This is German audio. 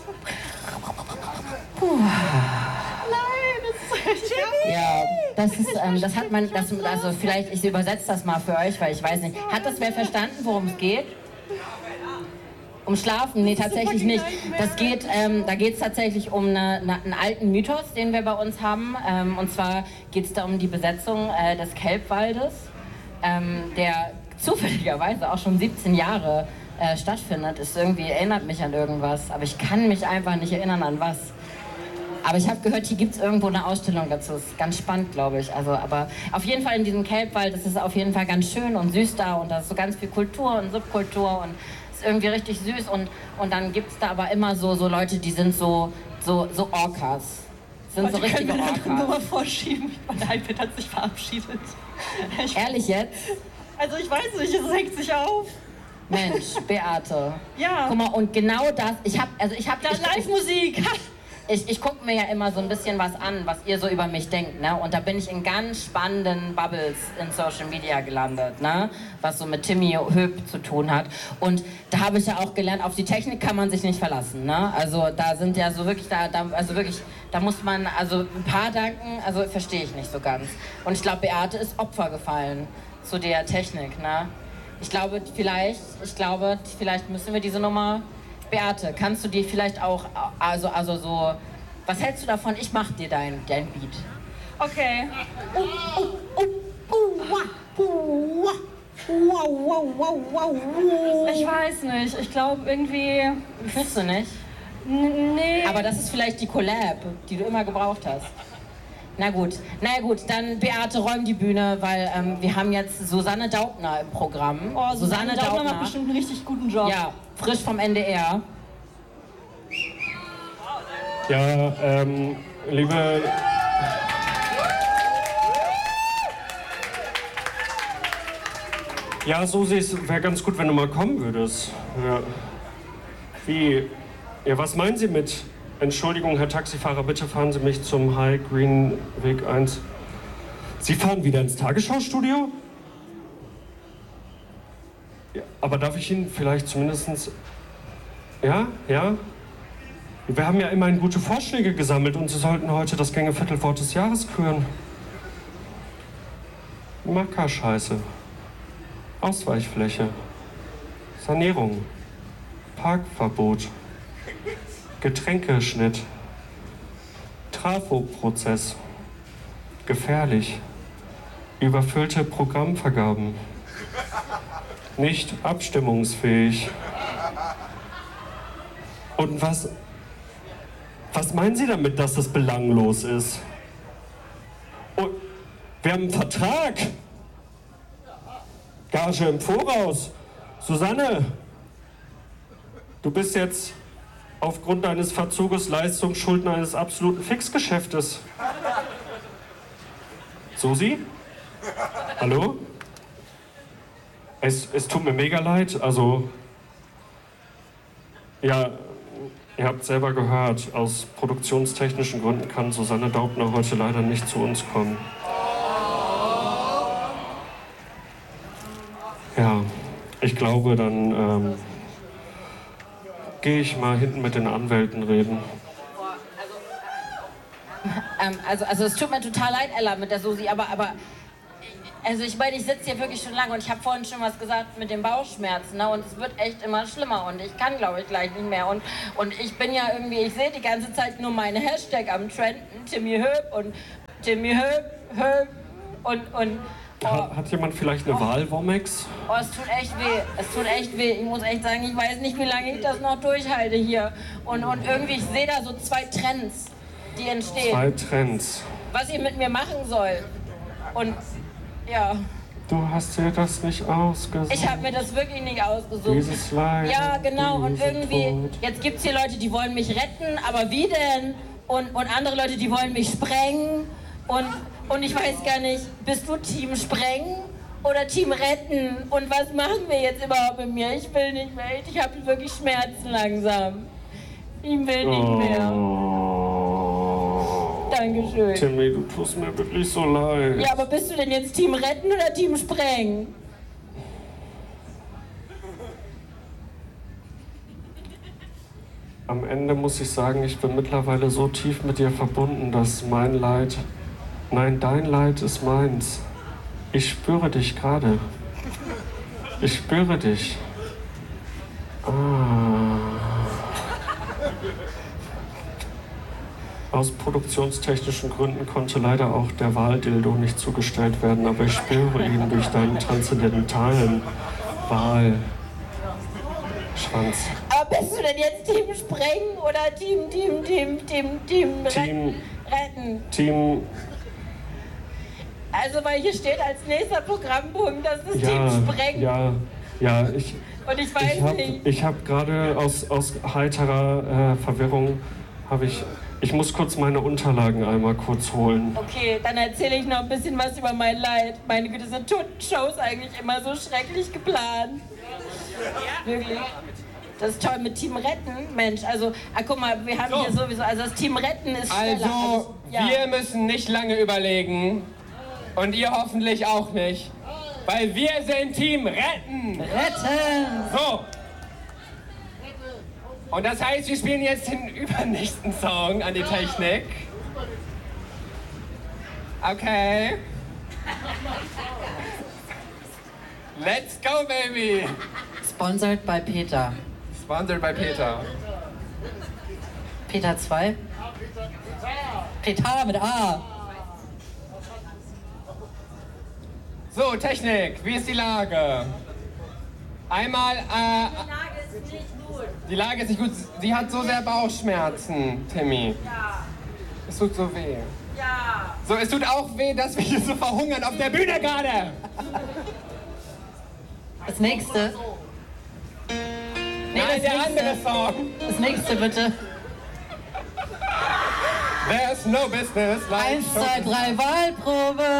Ja, das hat man, also vielleicht, ich übersetze das mal für euch, weil ich weiß nicht. Hat das wer verstanden, worum es geht? Um Schlafen? Nee, tatsächlich nicht. Da geht es tatsächlich um einen alten Mythos, den wir bei uns haben. Und zwar geht es da um die Besetzung des Kelbwaldes, der zufälligerweise auch schon 17 Jahre stattfindet. Es irgendwie erinnert mich an irgendwas, aber ich kann mich einfach nicht erinnern an was. Aber ich habe gehört, hier gibt es irgendwo eine Ausstellung dazu. Das ist ganz spannend, glaube ich. Also, aber auf jeden Fall in diesem Kelbwald ist es auf jeden Fall ganz schön und süß da und da ist so ganz viel Kultur und Subkultur und ist irgendwie richtig süß und dann gibt es da aber immer so Leute, die sind so Orcas. Sind so richtige Orcas. Nur mal vorschieben. Mein iPad hat sich verabschiedet. Ehrlich jetzt? Also ich weiß nicht, es hängt sich auf. Mensch, Beate. Ja. Guck mal, und genau das, ich hab da Live-Musik. Ich gucke mir ja immer so ein bisschen was an, was ihr so über mich denkt, ne? Und da bin ich in ganz spannenden Bubbles in Social Media gelandet, ne? Was so mit Timmy Höp zu tun hat. Und da habe ich ja auch gelernt, auf die Technik kann man sich nicht verlassen, ne? Also da sind ja so wirklich, da muss man, also ein paar danken, also verstehe ich nicht so ganz. Und ich glaube, Beate ist Opfer gefallen zu der Technik, ne? Ich glaube, vielleicht müssen wir diese Nummer... Beate, kannst du dir vielleicht auch, also so, was hältst du davon? Ich mach dir dein Beat. Okay. Ich weiß nicht, ich glaube irgendwie... Findest du nicht? Nee. Aber das ist vielleicht die Collab, die du immer gebraucht hast. Na gut, dann Beate, räum die Bühne, weil wir haben jetzt Susanne Daubner im Programm. Oh, Susanne Daubner macht bestimmt einen richtig guten Job. Ja, frisch vom NDR. Ja, liebe... Ja, Susi, es wäre ganz gut, wenn du mal kommen würdest. Ja. Wie? Ja, was meinen Sie mit... Entschuldigung, Herr Taxifahrer, bitte fahren Sie mich zum High Green Weg 1. Sie fahren wieder ins Tagesschau-Studio? Ja, aber darf ich Ihnen vielleicht zumindest... Ja? Wir haben ja immerhin gute Vorschläge gesammelt und Sie sollten heute das Gängeviertelwort des Jahres küren. Mackerscheiße. Ausweichfläche. Sanierung. Parkverbot. Getränkeschnitt. Trafo-Prozess. Gefährlich. Überfüllte Programmvergaben. Nicht abstimmungsfähig. Und was meinen Sie damit, dass das belanglos ist? Und wir haben einen Vertrag. Gage im Voraus. Susanne, du bist jetzt aufgrund deines Verzuges Leistungsschuldner eines absoluten Fixgeschäftes. Susi? Hallo? Es tut mir mega leid, also... Ja, ihr habt selber gehört, aus produktionstechnischen Gründen kann Susanne Daubner heute leider nicht zu uns kommen. Ja, ich glaube, dann gehe ich mal hinten mit den Anwälten reden. Also es tut mir total leid, Ella, mit der Susi, aber also ich meine, ich sitze hier wirklich schon lange und ich habe vorhin schon was gesagt mit den Bauchschmerzen, ne? Und es wird echt immer schlimmer und ich kann, glaube ich, gleich nicht mehr und ich bin ja irgendwie, ich sehe die ganze Zeit nur meine Hashtag am Trenden, Timmy Höp und Timmy Höp und oh. Hat jemand vielleicht eine Wahl-Womex? Oh, es tut echt weh, ich muss echt sagen, ich weiß nicht, wie lange ich das noch durchhalte hier und irgendwie, ich sehe da so 2 Trends, die entstehen. 2 Trends. Was ihr mit mir machen sollt und ja. Du hast dir das nicht ausgesucht. Ich habe mir das wirklich nicht ausgesucht. Dieses Leid. Ja, genau. Und irgendwie, Tod. jetzt gibt es hier Leute, die wollen mich retten, aber wie denn? Und andere Leute, die wollen mich sprengen. Und ich weiß gar nicht, bist du Team Sprengen oder Team Retten? Und was machen wir jetzt überhaupt mit mir? Ich will nicht mehr. Ich habe wirklich Schmerzen langsam. Ich will nicht mehr. Dankeschön. Timmy, du tust mir wirklich so leid. Ja, aber bist du denn jetzt Team Retten oder Team Sprengen? am Ende muss ich sagen, ich bin mittlerweile so tief mit dir verbunden, dass mein Leid, nein, dein Leid ist meins. Ich spüre dich gerade. Ich spüre dich. Aus produktionstechnischen Gründen konnte leider auch der Wahldildo nicht zugestellt werden, aber ich spüre ihn durch deinen transzendentalen Wahlschwanz. Aber bist du denn jetzt Team Sprengen oder Team Retten? Team... Also, weil hier steht als nächster Programmpunkt, das ist Team Sprengen. Ja, und ich weiß nicht. Ich habe gerade aus heiterer Verwirrung, ich muss kurz meine Unterlagen einmal kurz holen. Okay, dann erzähle ich noch ein bisschen was über mein Leid. Meine Güte, sind Shows eigentlich immer so schrecklich geplant. Wirklich. Das ist toll mit Team Retten, Mensch. Also, guck mal, wir haben hier sowieso, also das Team Retten ist schneller. Also, wir müssen nicht lange überlegen. Und ihr hoffentlich auch nicht. Weil wir sind Team Retten. Retten! So. Und das heißt, wir spielen jetzt den übernächsten Song an die Technik. Okay. Let's go, baby. Sponsored by Peter. Sponsored by Peter. Peter 2. Peter mit A. So, Technik, wie ist die Lage? Einmal, Die Lage ist nicht gut. die Lage ist nicht gut. Sie hat so sehr Bauchschmerzen, Timmy. Ja. Es tut so weh. Ja. So, es tut auch weh, dass wir hier so verhungern auf der Bühne gerade. Das nächste. Nee, Nein, der andere Song. Das nächste bitte. There's no business like 1, 2, 3, Wahlprobe.